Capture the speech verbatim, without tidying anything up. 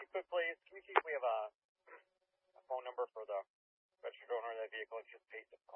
quick, please. Can we see if we have a, a phone number for the registered owner of that vehicle? It's just paste